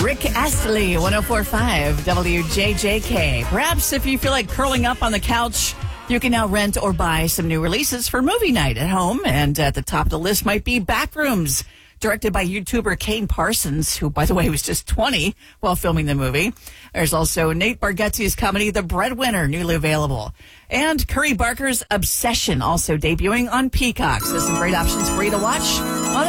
Rick Astley, 104.5 WJJK. Perhaps if you feel like curling up on the couch, you can now rent or buy some new releases for movie night at home. And at the top of the list might be Backrooms, directed by YouTuber Kane Parsons, who, by the way, was just 20 while filming the movie. There's also Nate Bargatze's comedy, The Breadwinner, newly available. And Curry Barker's Obsession, also debuting on Peacock. So some great options for you to watch on